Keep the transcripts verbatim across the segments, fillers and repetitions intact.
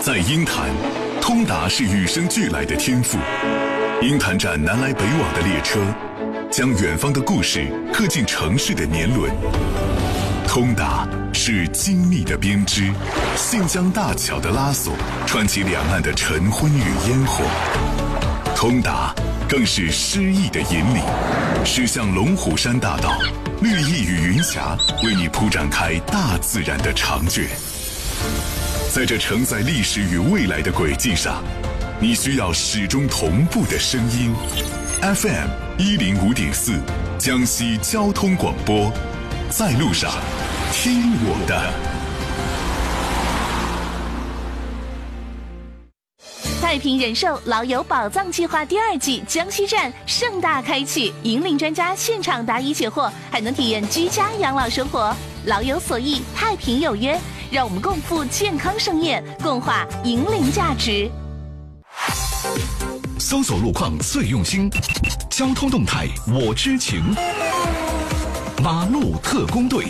在鹰潭，通达是与生俱来的天赋。鹰潭站南来北往的列车，将远方的故事刻进城市的年轮。通达是精密的编织，信江大桥的拉索，串起两岸的晨昏与烟火。通达更是诗意的引领，驶向龙虎山大道，绿意与云霞为你铺展开大自然的长卷。在这承载历史与未来的轨迹上，你需要始终同步的声音。F M 一零五点四，江西交通广播，在路上，听我的。 太平人寿老友宝藏计划第二季江西站盛大开启，引领专家现场答疑解惑，还能体验居家养老生活。老有所益，太平有约，让我们共赴健康盛宴，共话引领价值。 搜索路况最用心，交通动态我知情。马路特工队。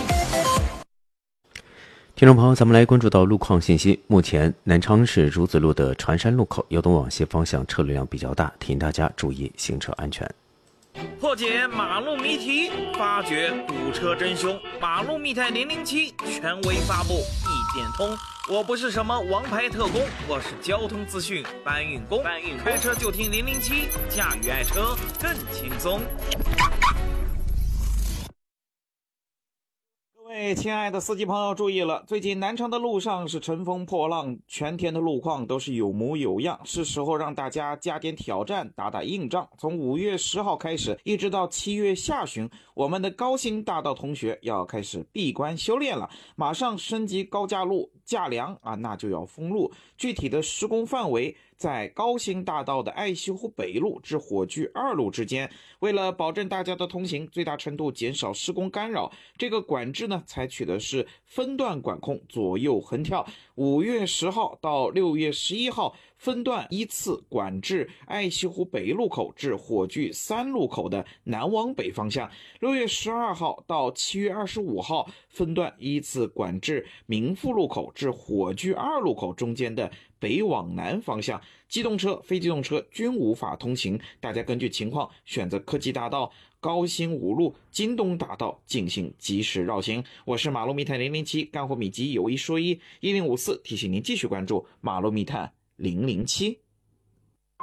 听众朋友，咱们来关注到路况信息。目前南昌市竹子路的船山路口右东往西方向车流量比较大，提醒大家注意行车安全。 破解马路谜题，发掘堵车真凶。马路密探零零七权威发布，一点通。我不是什么王牌特工，我是交通资讯搬运工。搬运开车就听零零七，驾驭爱车更轻松。各位亲爱的司机朋友注意了，最近南昌的路上是乘风破浪，全天的路况都是有模有样，是时候让大家加点挑战，打打硬仗。从五月十号开始一直到七月下旬，我们的高新大道同学要开始闭关修炼了，马上升级高架路架梁啊，那就要封路。具体的施工范围在高新大道的爱西湖北路至火炬二路之间。为了保证大家的通行，最大程度减少施工干扰，这个管制呢采取的是分段管控，左右横跳。五月十号到六月十一号分段依次管制爱西湖北路口至火炬三路口的南往北方向。六月十二号到七月二十五号分段依次管制民富路口至火炬二路口中间的北往南方向。机动车、非机动车均无法通行，大家根据情况选择科技大道、高新五路、京东大道进行及时绕行。我是马路密探零零七，干货秘籍有一说一，一零五四提醒您继续关注马路密探零零七。